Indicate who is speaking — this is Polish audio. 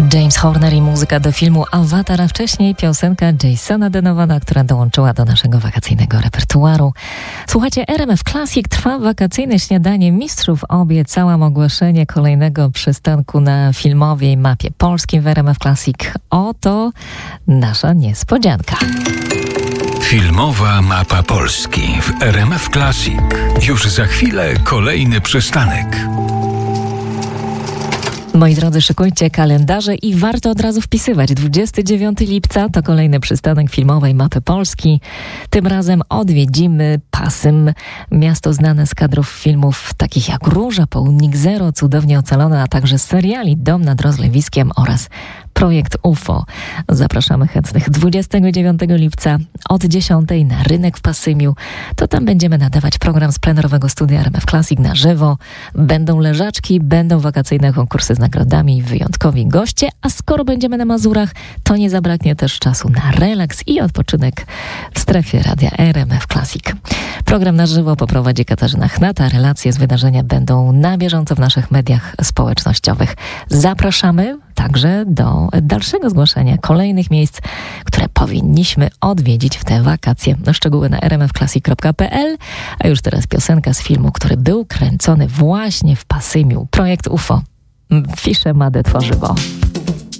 Speaker 1: James Horner i muzyka do filmu Avatar, a wcześniej piosenka Jasona Denovana, która dołączyła do naszego wakacyjnego repertuaru. Słuchajcie, RMF Classic, trwa wakacyjne śniadanie mistrzów. Obiecałam ogłoszenie kolejnego przystanku na filmowej mapie polskiej w RMF Classic. Oto nasza niespodzianka.
Speaker 2: Filmowa mapa Polski w RMF Classic. Już za chwilę kolejny przystanek.
Speaker 1: Moi drodzy, szykujcie kalendarze i warto od razu wpisywać. 29 lipca to kolejny przystanek filmowej mapy Polski. Tym razem odwiedzimy Pasym, miasto znane z kadrów filmów takich jak Róża, Południk Zero, Cudownie Ocalone, a także seriali Dom nad Rozlewiskiem oraz Projekt UFO. Zapraszamy chętnych 29 lipca od 10 na rynek w Pasymiu. To tam będziemy nadawać program z plenerowego studia RMF Classic na żywo. Będą leżaczki, będą wakacyjne konkursy z nagrodami i wyjątkowi goście, a skoro będziemy na Mazurach, to nie zabraknie też czasu na relaks i odpoczynek w strefie radia RMF Classic. Program na żywo poprowadzi Katarzyna Chnata. Relacje z wydarzenia będą na bieżąco w naszych mediach społecznościowych. Zapraszamy także do dalszego zgłaszania kolejnych miejsc, które powinniśmy odwiedzić w te wakacje. Szczegóły na rmfclassic.pl, a już teraz piosenka z filmu, który był kręcony właśnie w Pasymiu. Projekt UFO. Fisze Made tworzywo.